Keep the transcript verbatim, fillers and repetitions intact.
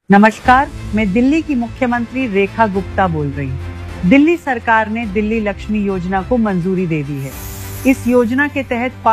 नमस्कार, मैं दिल्ली की मुख्यमंत्री रेखा गुप्ता बोल रही हूँ। दिल्ली सरकार ने दिल्ली लक्ष्मी योजना को मंजूरी दे दी है। इस योजना के तहत